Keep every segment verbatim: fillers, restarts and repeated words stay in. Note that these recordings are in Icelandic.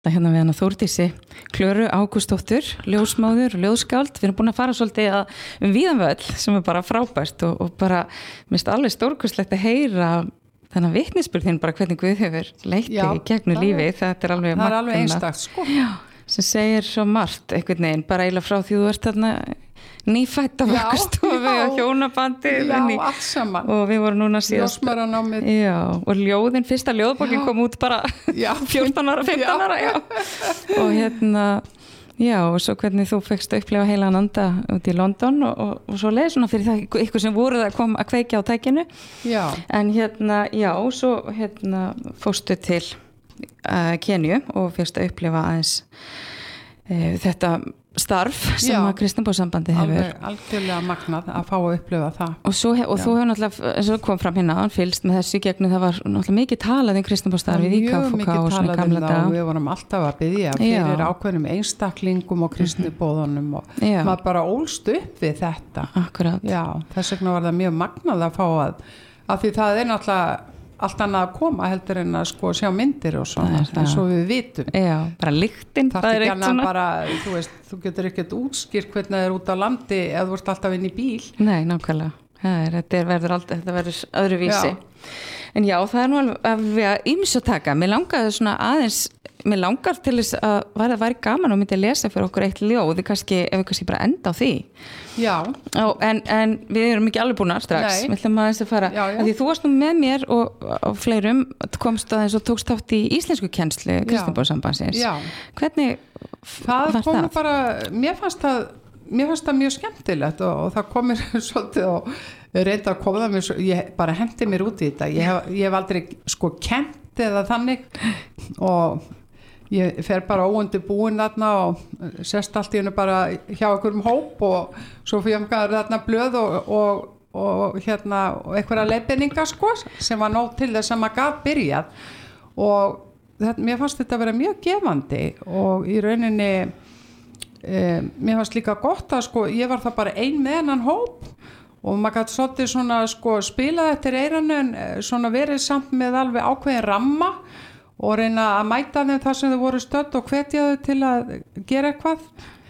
Það hérna við hana Þórdísi Klöru Ágústsdóttur, ljósmóður, ljóðskáld. Við erum búin að fara svolítið að, um víðan völl sem er bara frábært og, og bara minnst alveg stórkostlegt að heyra þennan vitnisburð þinn bara hvernig Guð hefur leitt í gegnum lífið. Þetta er alveg það er alveg einstakt sko. Já, sem segir svo margt einhvern veginn, bara eiginlega frá því þú ert þarna nýfætt á vöggustofu og hjónabandi já, allt saman og við vorum núna síðast ljósmæranámið já, og ljóðin, fyrsta ljóðbókin kom út bara já. fjórtán ára, fimmtán ára já. og hérna já, og svo hvernig þú fegst að upplifa heilan anda út í London og, og, og svo leið svona fyrir það ykkur sem voruð að koma að kveikja á tækinu já. en hérna, já, svo hérna fórstu til uh, Kenju og fegst að upplifa aðeins uh, þetta starf sem já, að Kristniboðssambandið hefur alveg, algjörlega magnað að fá að upplifa það og, svo, og þú hefur náttúrulega, eins og kom fram hérna hann fylgst með þessu gegnum, það var náttúrulega mikið talað um Kristniboðsstarfið í K F U K og svona gamla dag og við vorum alltaf að biðja fyrir ákveðnum einstaklingum og kristniboðunum og já. Maður bara ólst upp við þetta akkurat já, þess vegna var það mjög magnað að fá að, að því það er náttúrulega allt annað að koma heldur en að sko sjá myndir og svona, en svo við vitum já, bara lyktin það er ekki annað bara, þú veist, þú getur ekkert útskýrt hvernig það er út á landi eða þú ert alltaf inn í bíl nei, nákvæmlega, er, þetta verður alltaf, þetta verður öðruvísi já. En já, það er nú alveg að ýmis að taka mér langaði svona aðeins mér langar til þess að það væri gaman og myndi að lesa fyrir okkur eitt ljóð kannski, ef við kannski bara enda á því já. Á, en, en við erum ekki alveg búnar strax við ætlum aðeins að fara já, já. Því þú varst nú með mér og, og fleirum komst aðeins og tókst þátt í íslensku kennslu Kristniboðssambandsins hvernig það var það? Bara, mér fannst það mér fannst það mjög skemmtilegt og, og það komir svolítið og reynda að koma það mér svo, ég bara hendi mér út í þetta ég hef, ég hef aldrei sko kent eða þannig og ég fer bara óundi búin þarna og sest allt í hennu bara hjá einhverjum hóp og svo fyrir ég þarna blöð og, og, og hérna og einhverja leiðbeiningar sko sem var nóg til þess að maður gat byrjað og þetta, mér fannst þetta að vera mjög gefandi og í rauninni e, mér fannst líka gott að sko ég var það bara ein með hennan hóp og maður gæti svolítið svona sko spilað eftir eyranu en svona verið samt með alveg ákveðin ramma og reyna að mæta þeim þar sem þau voru stödd og hvetja þau til að gera eitthvað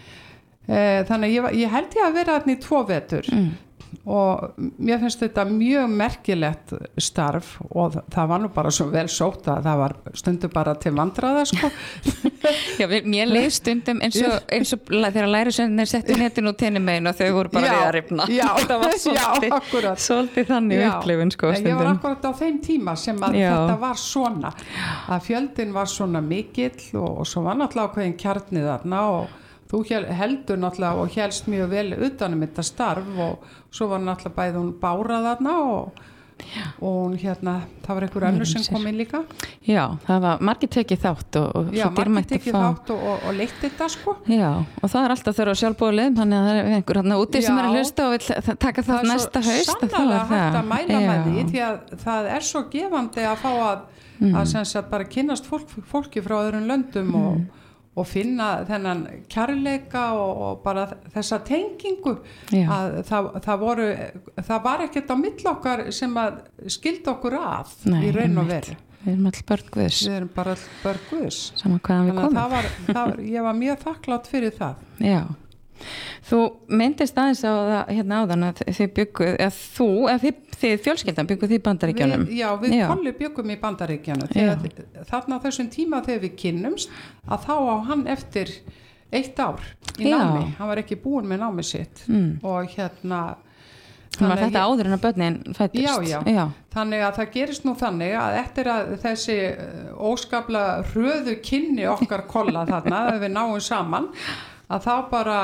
e, þannig ég, ég held ég að vera þarna í tvo vetur mm. og mér finnst þetta mjög merkilegt starf og það var nú bara svo vel sótt að það var stundum bara til vandræða sko Já, mér leið stundum eins og, eins og þegar lærisveinarnir settu netin og tenni megin og þau voru bara við að rifna já, það var svolítið, já, svolítið þannig upplifun sko stundum. Ég var akkurat á þeim tíma sem að já. Þetta var svona að fjöldin var svona mikill og, og svo var náttúrulega ákveðin kjarni þarna og þú heldur náttúrulega og helst mjög vel utanum þetta starf og svo var náttúrulega bæði hún Bára þarna og og hún hérna, það var einhver önnur sem kom inn líka já, það var margir tekið þátt og, og já, margir tekið fá... þátt og, og, og leitt þetta sko já, og það er alltaf þeirra á sjálfbóðulegum þannig að það er einhver hérna úti já, sem er að hlusta og vil taka það næsta haust það er svo sannlega hægt að mæla já. Með því því að það er svo gefandi að fá að, mm. að sem sagt bara kynnast fólk, fólki frá öðrum löndum mm. og og finna þennan kærleika og, og bara þessa tengingu að það, það voru það var ekkert á milli okkar sem að skildi okkur að Nei, í raun og veru við erum all börn Guðs við erum bara all börn Guðs saman hvaðan við komum það var, það var, ég var mjög þakklátt fyrir það já þú myndist aðeins á það hérna áðan að þið bygguð, eða þú eða þið, þið fjölskyldan bygguð þið í Bandaríkjunum við, já, við Kolli byggum í Bandaríkjunum þegar þarna á þessum tíma þegar við kynnumst að þá á hann eftir eitt ár í já. Námi hann var ekki búinn með námi sitt mm. og hérna var þetta ég, áður en að börnin fættist já, já. Já, þannig að það gerist nú þannig að eftir að þessi óskapla hröðu kynni okkar Kolla þarna að við náum saman að þá bara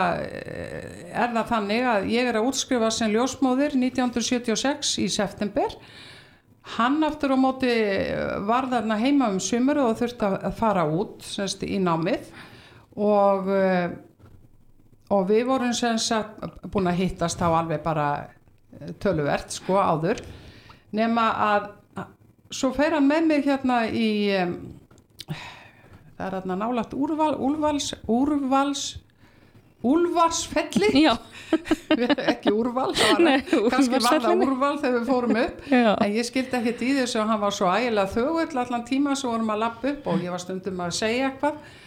er það þannig að ég er að útskrifa sem ljósmóðir nítján hundruð sjötíu og sex í september hann aftur á móti var þarna heima um sumur og þurfti að fara út semst í námið og og við vorum semst búin að hittast á alveg bara töluvert sko áður nema að svo fer hann með mig hérna í það er þarna nálægt úrval, úrvals úrvals Úlfarsfelli Já. ekki úrval, það var Nei, kannski var það Úlfarsfelli. úrval þegar við fórum upp Já. en ég skildi ekkert í þessu og hann var svo ægilega þögull allan tíma svo vorum að lappa upp og ég var stundum að segja eitthvað